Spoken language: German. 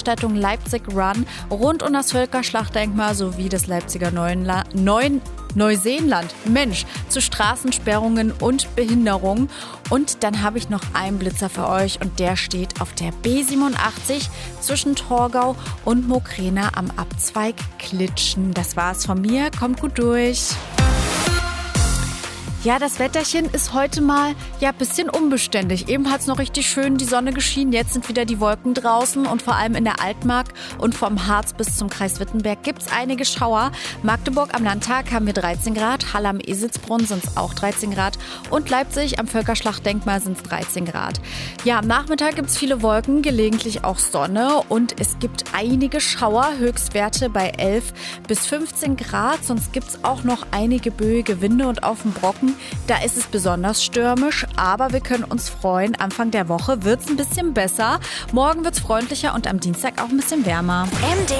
Veranstaltung Leipzig Run rund um das Völkerschlachtdenkmal sowie das Leipziger Neuseenland. Mensch, zu Straßensperrungen und Behinderungen. Und dann habe ich noch einen Blitzer für euch und der steht auf der B87 zwischen Torgau und Mokrena am Abzweig Klitschen. Das war's von mir. Kommt gut durch. Ja, das Wetterchen ist heute mal ein bisschen unbeständig. Eben hat es noch richtig schön die Sonne geschienen. Jetzt sind wieder die Wolken draußen und vor allem in der Altmark und vom Harz bis zum Kreis Wittenberg gibt es einige Schauer. Magdeburg am Landtag haben wir 13 Grad, Halle am Eselsbrunn sind es auch 13 Grad und Leipzig am Völkerschlachtdenkmal sind es 13 Grad. Ja, am Nachmittag gibt es viele Wolken, gelegentlich auch Sonne und es gibt einige Schauer, Höchstwerte bei 11 bis 15 Grad. Sonst gibt es auch noch einige böige Winde und auf dem Brocken da ist es besonders stürmisch, aber wir können uns freuen. Anfang der Woche wird es ein bisschen besser. Morgen wird es freundlicher und am Dienstag auch ein bisschen wärmer. MDR